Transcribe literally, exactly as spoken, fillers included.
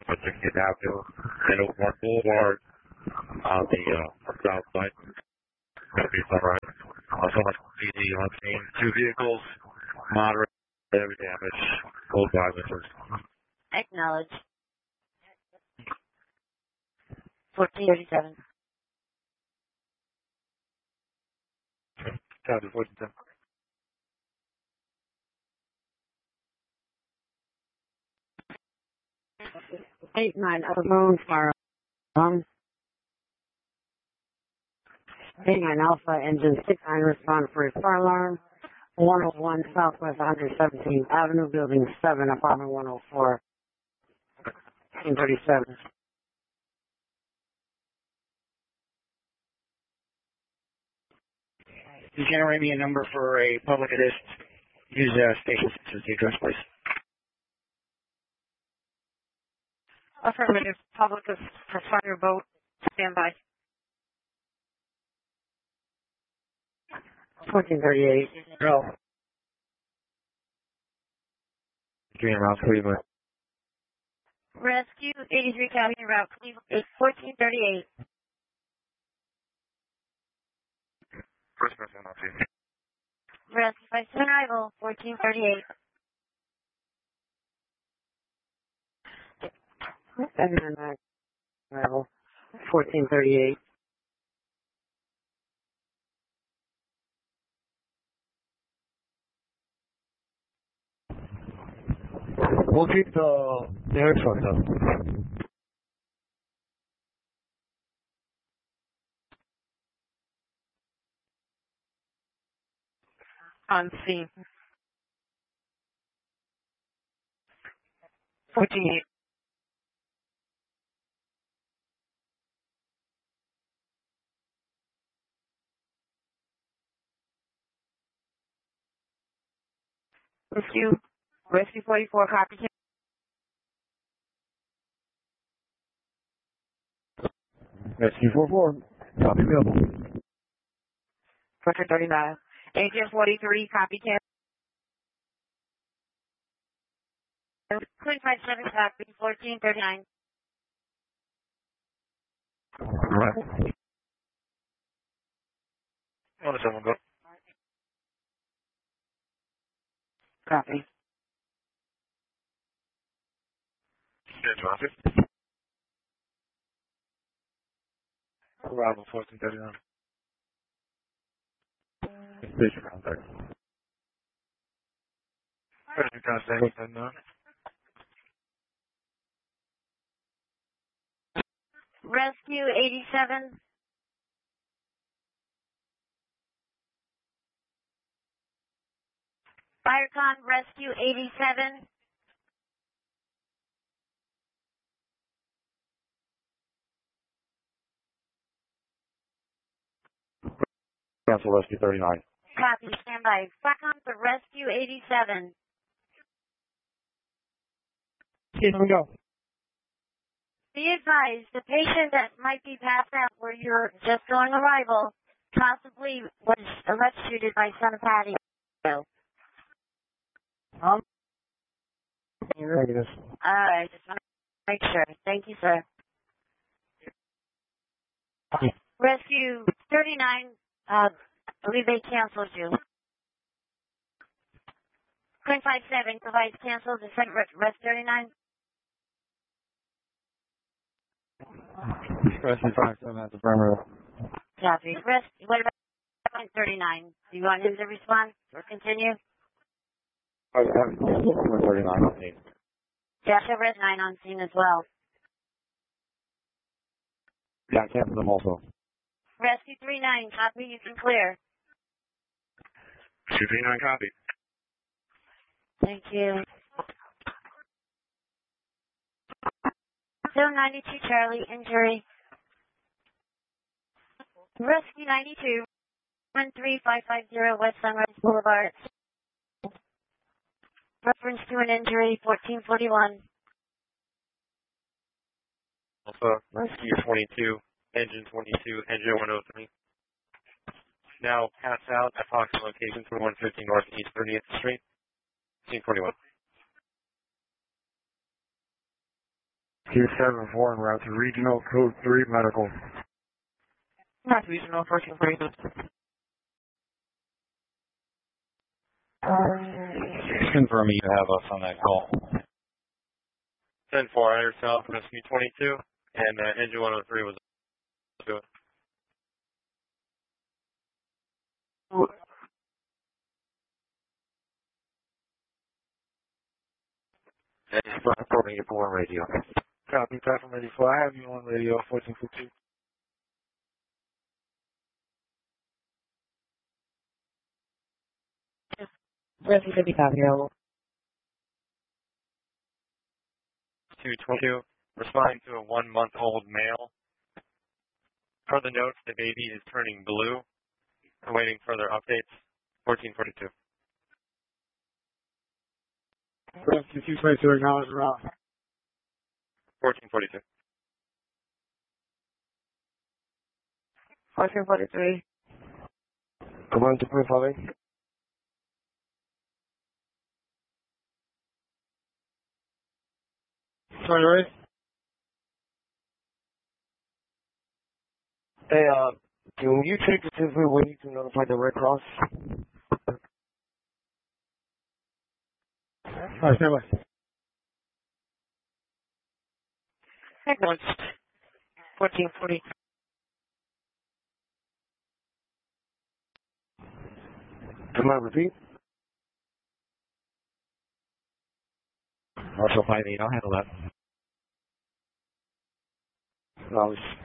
sixteenth Avenue and Oakmont Boulevard on the uh, south side. Going to be sunrise. Also, much P D on scene. Two vehicles, moderate heavy damage, cold violence. Acknowledge. fourteen thirty-seven. Copy, fourteen ten. Eight nine Upper Moon Fire Alarm. Eight nine Alpha Engine six nine respond for a fire alarm. one oh one Southwest one hundred seventeenth Avenue, Building seven, Apartment one oh four. fifteen thirty-seven. You generate me a number for a public assist. Use uh, station to the address, please. Affirmative. Public of fire boat. Stand by. fourteen thirty-eight. Go. Dream Route Cleveland. Rescue eighty-three County Route Cleveland. fourteen thirty-eight. First person on scene. Rescue by soon arrival. fourteen thirty-eight. seven nine arrival. fourteen thirty-eight. We'll keep the, the air truck up. On scene. fourteen eight. Rescue. Rescue forty-four, copy. Rescue four four. Copy available. fourteen thirty-nine. Agent forty-three, copy. twenty-five seven, copy. fourteen thirty-nine. Alright. On the seven, go. Copy. Yeah, traffic. Arrival fourteen thirty-nine. Station contact. Station contact, ten nine. Rescue eighty-seven. Firecon Rescue eighty-seven. Cancel Rescue thirty-nine. Copy, stand by. Firecon for Rescue eighty-seven. Here we go. Be advised, the patient that might be passed out where you're just on arrival possibly was electrocuted by Son of Patty. Um, you're ready this. Alright, just want to make sure. Thank you, sir. Okay. Rescue thirty-nine, uh, I believe they canceled you. Quinn five seven provides canceled. The second res thirty-nine. Rescue five seven at the perimeter. Copy. Rest, what about thirty-nine? Do you want him to respond or continue? Oh, yeah, thirty-nine on scene. Joshua Res nine on scene as well. Yeah, cancel them also. Rescue three nine, copy, you can clear. Rescue three nine, copy. Thank you. Zone ninety-two Charlie, injury. Rescue ninety-two, one three five five zero West Sunrise Boulevard. Reference to an injury, fourteen forty-one. Alpha, Rescue twenty-two, Engine twenty-two, Engine one oh three. Now pass out at approximate location twenty-one fifty Northeast thirtieth Street, fifteen forty-one. two seven four en route to Regional Code three Medical. Not Regional, fourteen forty-two. Just confirming you have us on that call. ten four, I yourself, rescue twenty-two, and uh, engine one oh three was good. Engine platform eighty-four radio. Copy, platform eighty-four. I have you on radio, fourteen forty-two. Rescue fifty copy. two twenty-two, responding to a one-month-old male. Per the notes, the baby is turning blue. Awaiting further updates. fourteen forty-two. Rescue two twenty-two, acknowledge route. fourteen forty-two. fourteen forty-three. Command to pre-following. Sorry, right? Hey, uh, can you take the two we need to notify the Red Cross? Alright, stand by. Acknowledged. fourteen forty. Command, repeat. Marshall five eight, I'll handle that. Acknowledged.